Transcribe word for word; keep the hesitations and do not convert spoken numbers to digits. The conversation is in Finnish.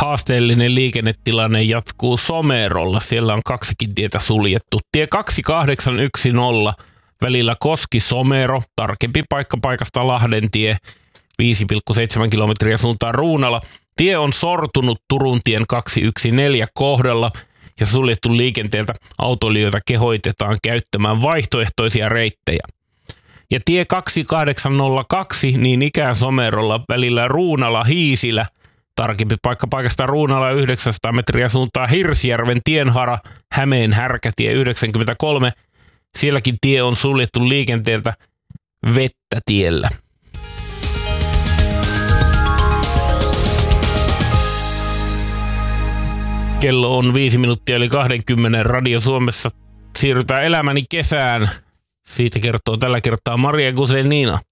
haasteellinen liikennetilanne jatkuu Somerolla. Siellä on kaksikin tietä suljettu. Tie kaksituhattakahdeksan yksi nolla välillä Koski-Somero, tarkempi paikka paikasta Lahdentie, viisi pilkku seitsemän kilometriä suuntaan Ruunala. Tie on sortunut Turun tien kaksisataaneljätoista kohdalla ja suljettu liikenteeltä. Autoilijoita kehoitetaan käyttämään vaihtoehtoisia reittejä. Ja tie kaksituhattakahdeksan nolla kaksi niin ikään Somerolla välillä Ruunala-Hiisilä, tarkempi paikka paikasta Ruunala yhdeksänsataa metriä suuntaan Hirsjärven tienhara, Hämeen härkätie yhdeksänkymmentäkolme. Sielläkin tie on suljettu liikenteeltä vettä tiellä. Kello on viisi minuuttia eli kaksikymmentä. Radio Suomessa siirrytään elämäni kesään. Siitä kertoo tällä kertaa Maria Guzenina.